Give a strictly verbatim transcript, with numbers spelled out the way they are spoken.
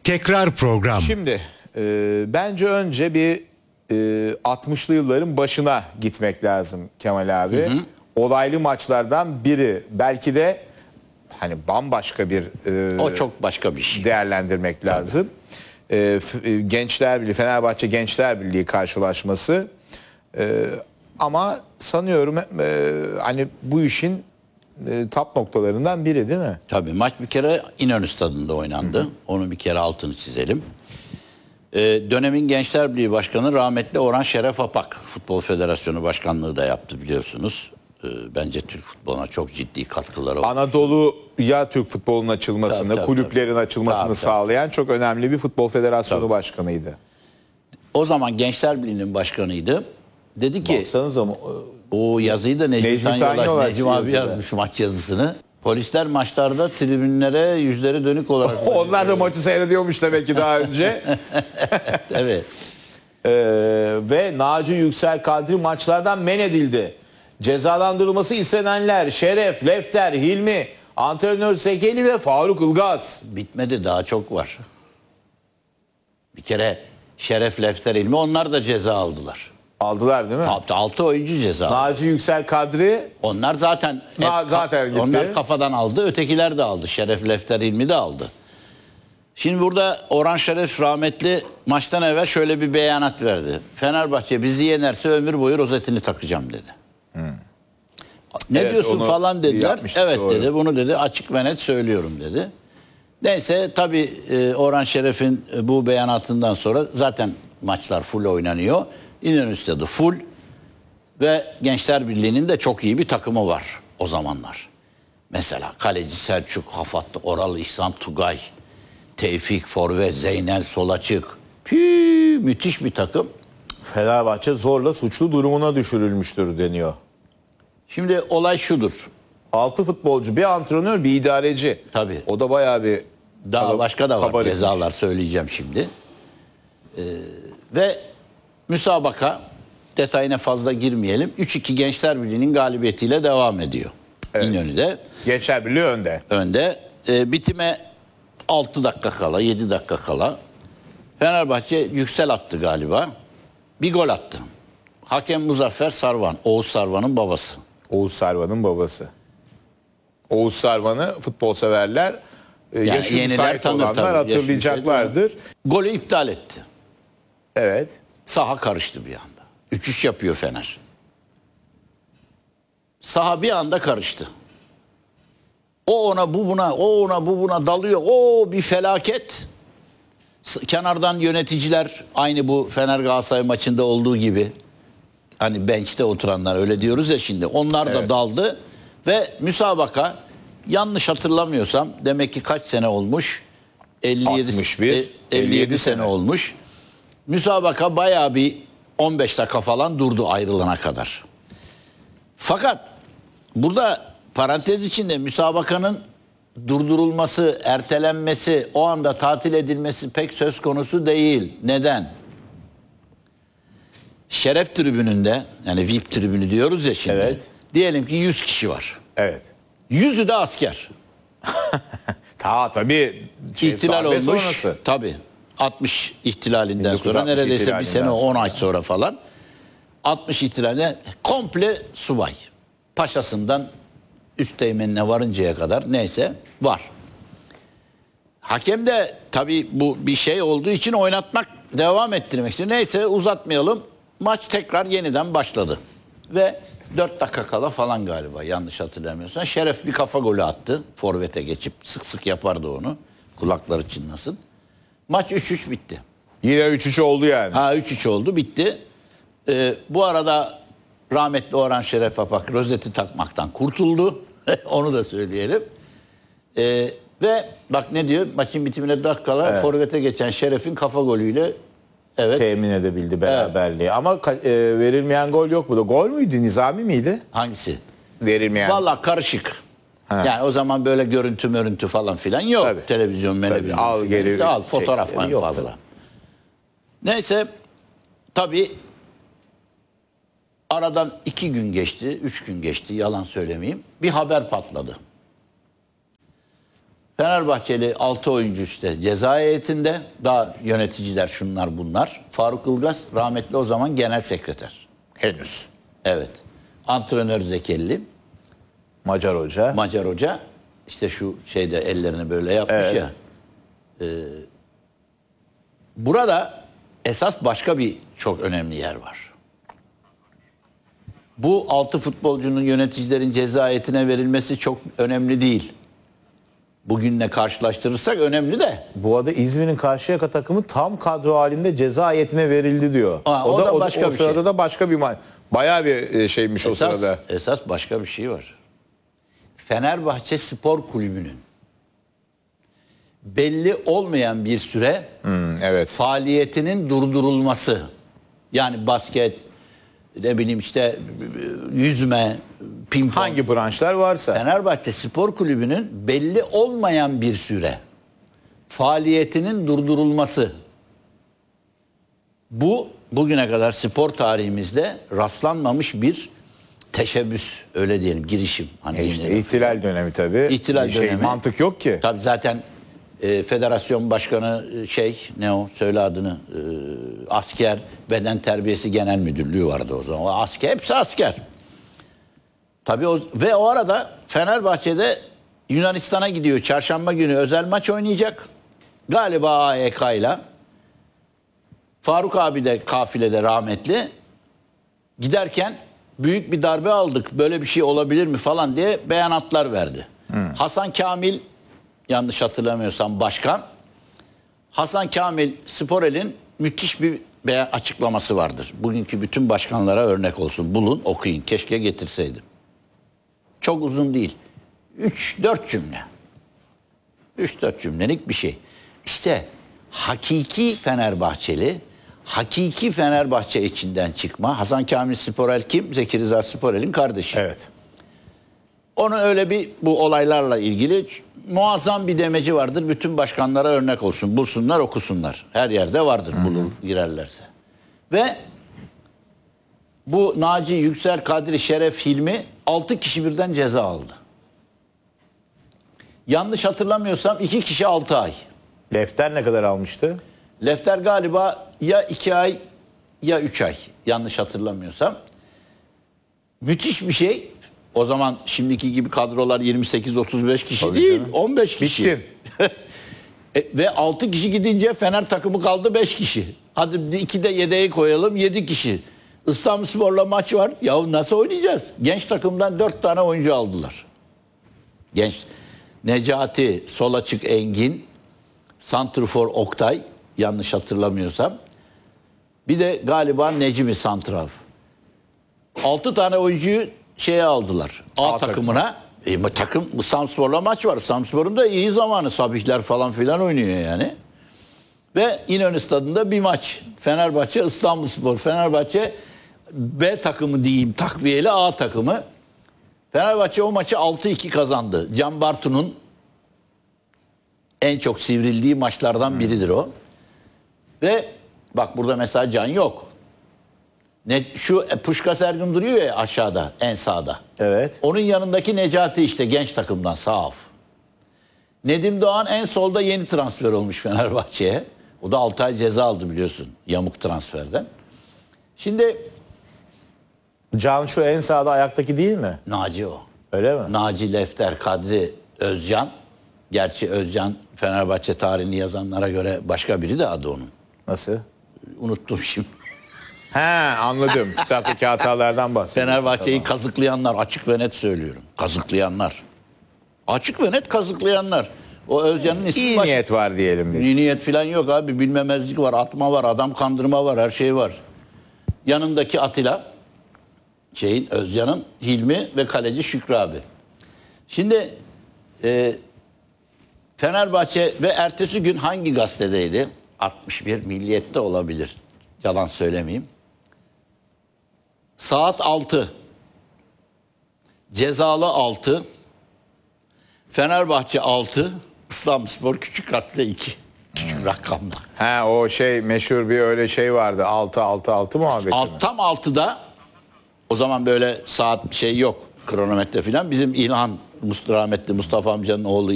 Tekrar program. Şimdi e, bence önce bir e, altmışlı yılların başına gitmek lazım Kemal abi. Hı hı. Olaylı maçlardan biri. Belki de hani bambaşka bir e, o çok başka bir şey. Değerlendirmek lazım. E, Gençler Birliği, Fenerbahçe Gençler Birliği karşılaşması. E, ama sanıyorum e, hani bu işin e, top noktalarından biri değil mi? Tabii maç bir kere İnönü Stadı'nda oynandı. Hı hı. Onun bir kere altını çizelim. Ee, dönemin Gençler Birliği Başkanı rahmetli Orhan Şeref Apak. Futbol Federasyonu Başkanlığı da yaptı biliyorsunuz. Ee, bence Türk futboluna çok ciddi katkıları oldu. Anadolu'ya Türk futbolunun açılmasını, tabii, tabii, kulüplerin tabii. açılmasını tabii, sağlayan tabii. çok önemli bir futbol federasyonu tabii. başkanıydı. O zaman Gençler Birliği'nin başkanıydı. Dedi ki... Baksanıza ama... O yazıyı da Necmi, Necmi Tanyolaş, Necmi abi yazmış maç yazısını. Polisler maçlarda tribünlere yüzleri dönük olarak... Onlar da maçı seyrediyormuş demek ki daha önce. Evet. Ee, ve Naci Yüksel Kadri maçlardan men edildi. Cezalandırılması istenenler Şeref, Lefter, Hilmi, antrenör Sekeli ve Faruk Ilgaz. Bitmedi, daha çok var. Bir kere Şeref, Lefter, Hilmi onlar da ceza aldılar. Aldılar değil mi? Tabii, altı oyuncu ceza aldı. Naci Yüksel Kadri. Onlar zaten Na, zaten gitti. Onlar kafadan aldı. Ötekiler de aldı. Şeref, Lefter, İlmi de aldı. Şimdi burada Orhan Şeref rahmetli maçtan evvel şöyle bir beyanat verdi. Fenerbahçe bizi yenerse ömür boyu rozetini takacağım dedi. Hmm. Ne evet, diyorsun falan dediler. Evet doğru. dedi. Bunu dedi açık ve net söylüyorum dedi. Neyse tabii Orhan Şeref'in bu beyanatından sonra zaten maçlar full oynanıyor. İnönü Stadı full ve Gençler Birliği'nin de çok iyi bir takımı var o zamanlar. Mesela kaleci Selçuk, Hafat, Oral, İhsan Tugay, Tevfik, Forvet, Zeynel, Solaçık. Pii, müthiş bir takım. Fenerbahçe zorla suçlu durumuna düşürülmüştür deniyor. Şimdi olay şudur. Altı futbolcu, bir antrenör, bir idareci. Tabii. O da bayağı bir... Daha kaba, başka da var kabarıkmış. Cezalar söyleyeceğim şimdi. Ee, ve müsabaka detayına fazla girmeyelim. üç iki Gençler Birliği'nin galibiyetiyle devam ediyor. Evet. İnönü'de. Gençler Birliği önde. Önde. E, bitime altı dakika kala, yedi dakika kala Fenerbahçe Yüksel attı galiba. Bir gol attı. Hakem Muzaffer Sarvan. Oğuz Sarvan'ın babası. Oğuz Sarvan'ın babası. Oğuz Sarvan'ı futbol severler, yani yaşı müsait olanlar tabii, hatırlayacaklardır. Golü iptal etti. Evet. Saha karıştı bir anda. üç üç yapıyor Fener. Saha bir anda karıştı. O ona bu buna, o ona bu buna dalıyor. O bir felaket. Kenardan yöneticiler aynı bu Fener Galatasaray maçında olduğu gibi. Hani bench'te oturanlar öyle diyoruz ya şimdi. Onlar da evet. daldı ve müsabaka yanlış hatırlamıyorsam demek ki kaç sene olmuş? elli yedi, altmış bir, elli yedi, elli yedi sene, sene olmuş. Müsabaka bayağı bir on beş dakika falan durdu ayrılana kadar. Fakat burada parantez içinde müsabakanın durdurulması, ertelenmesi, o anda tatil edilmesi pek söz konusu değil. Neden? Şeref tribününde, yani V I P tribünü diyoruz ya şimdi. Evet. Diyelim ki yüz kişi var. Evet. yüzü de asker. Ta tabii. Şey, İhtilal olmuş. Sonrası. Tabii. altmış ihtilalinden sonra neredeyse bir sene on ay sonra falan. altmış ihtilaline komple subay. Paşasından üsteğmenine varıncaya kadar neyse var. Hakem de tabii bu bir şey olduğu için oynatmak, devam ettirmek istiyor. Neyse uzatmayalım. Maç tekrar yeniden başladı. Ve dört dakika kala falan galiba yanlış hatırlamıyorsam Şeref bir kafa golü attı. Forvet'e geçip sık sık yapardı onu. Kulakları çınlasın. Maç üç üç bitti. Yine üç üç oldu yani. Ha üç üç oldu bitti. Ee, bu arada rahmetli Orhan Şeref Apak rozeti takmaktan kurtuldu. Onu da söyleyelim. Ee, ve bak ne diyor? Maçın bitimine dört kala evet. Forvet'e geçen Şeref'in kafa golüyle evet. temin edebildi beraberliği. Evet. Ama e, verilmeyen gol yok mu da? Gol müydü? Nizami miydi? Hangisi? Verilmeyen. Vallahi karışık. Ha. Yani o zaman böyle görüntü mörüntü falan filan yok. Tabii. Televizyon, televizyon. Al geri. İşte al fotoğraf en fazla. Tabii. Neyse tabii aradan iki gün geçti, üç gün geçti yalan söylemeyeyim. Bir haber patladı. Fenerbahçeli altı oyuncu işte ceza heyetinde. Daha yöneticiler şunlar bunlar. Faruk Ilgaz rahmetli o zaman genel sekreter. Henüz. Evet. Antrenör Zekelli. Macar hoca. Macar hoca. İşte şu şeyde ellerini böyle yapmış Evet. ya. Ee, burada esas başka bir çok önemli yer var. Bu altı futbolcunun yöneticilerin ceza heyetine verilmesi çok önemli değil. Bugünle karşılaştırırsak önemli de. Bu arada İzmir'in Karşıyaka takımı tam kadro halinde ceza heyetine verildi diyor. Ha, o da başka o bir sırada şey. da başka bir ma- bayağı bir e, şeymiş o Esas, sırada. esas başka bir şey var. Fenerbahçe Spor Kulübü'nün belli olmayan bir süre Hmm, evet. faaliyetinin durdurulması. Yani basket, ne bileyim işte yüzme, pimpon. Hangi branşlar varsa. Fenerbahçe Spor Kulübü'nün belli olmayan bir süre faaliyetinin durdurulması. Bu bugüne kadar spor tarihimizde rastlanmamış bir teşebbüs, öyle diyelim, girişim. Hani E işte yine- ihtilal dönemi tabii. İhtilal Bir şey, dönemi. mantık yok ki. Tabii zaten e, federasyon başkanı e, şey ne o söyle adını e, asker beden terbiyesi genel müdürlüğü vardı o zaman. O asker, hepsi asker. Tabii o, ve o arada Fenerbahçe'de Yunanistan'a gidiyor. Çarşamba günü özel maç oynayacak. Galiba A E K ile. Faruk abi de kafilede rahmetli. Giderken büyük bir darbe aldık. Böyle bir şey olabilir mi falan diye beyanatlar verdi. Hasan Kamil, yanlış hatırlamıyorsam başkan. Hasan Kamil Sporel'in müthiş bir beyan açıklaması vardır. Bugünkü bütün başkanlara örnek olsun. Bulun, okuyun. Keşke getirseydim. Çok uzun değil. üç dört cümle. üç dört cümlelik bir şey. İşte hakiki Fenerbahçeli, hakiki Fenerbahçe içinden çıkma. Hasan Kamil Sporel kim? Zeki Rıza Sporel'in kardeşi. Evet. Onun öyle bir bu olaylarla ilgili muazzam bir demeci vardır. Bütün başkanlara örnek olsun. Bulsunlar, okusunlar. Her yerde vardır bulur girerlerse. Ve bu Naci, Yüksel, Kadri, Şeref, Hilmi altı kişi birden ceza aldı. Yanlış hatırlamıyorsam iki kişi altı ay. Lefter ne kadar almıştı? Lefter galiba ya iki ay ya üç ay. Yanlış hatırlamıyorsam. Müthiş bir şey. O zaman şimdiki gibi kadrolar yirmi sekiz otuz beş kişi Tabii değil. canım. on beş kişi. Bittin. E, ve altı kişi gidince Fener takımı kaldı beş kişi. Hadi iki de yedeği koyalım yedi kişi. İstanbulspor'la maç var. Ya nasıl oynayacağız? Genç takımdan dört tane oyuncu aldılar. Genç. Necati, sol açık Engin, santrfor Oktay, yanlış hatırlamıyorsam. Bir de galiba Necmi santrav. altı tane oyuncuyu şeye aldılar. A, A takımına. E, takım İstanbulspor'la maç var. İstanbulspor'un da iyi zamanı. Sabihler falan filan oynuyor yani. Ve İnönü Stadı'nda bir maç. Fenerbahçe İstanbulspor. Fenerbahçe B takımı diyeyim, takviyeli A takımı. Fenerbahçe o maçı altı iki kazandı. Can Bartu'nun en çok sivrildiği maçlardan biridir o. Ve bak burada mesela Can yok. Ne, şu Puşkas Ergün duruyor ya aşağıda, en sağda. Evet. Onun yanındaki Necati işte genç takımdan sağ af. Nedim Doğan en solda yeni transfer olmuş Fenerbahçe'ye. O da altı ay ceza aldı biliyorsun yamuk transferden. Şimdi Can şu en sağda ayaktaki değil mi? Naci o. Öyle mi? Naci, Lefter, Kadri, Özcan. Gerçi Özcan Fenerbahçe tarihini yazanlara göre başka biri de adı onun. Nasıl? Unuttum şimdi. He anladım. Kitaptaki hatalardan bahsediyorsun. Fenerbahçe'yi Tamam. kazıklayanlar, açık ve net söylüyorum. Kazıklayanlar. Açık ve net kazıklayanlar. O Özcan'ın ismi İyi baş- niyet var diyelim biz. İyi niyet falan yok abi. Bilmemezlik var, atma var, adam kandırma var, her şey var. Yanındaki Atilla, şeyin Özcan'ın Hilmi ve kaleci Şükrü abi. Şimdi e, Fenerbahçe ve ertesi gün hangi gazetedeydi? altmış bir Milliyet'te olabilir. Yalan söylemeyeyim. Saat altı. Cezalı altı. Fenerbahçe altı. İstanbulspor küçük harfle iki. Küçük rakamla. Ha o şey meşhur bir öyle şey vardı. altı altı altı muhabbeti mi? Alt, tam altıda o zaman böyle saat şey yok. Kronometre falan. Bizim İlhan Mustafa, rahmetli Mustafa amcanın oğlu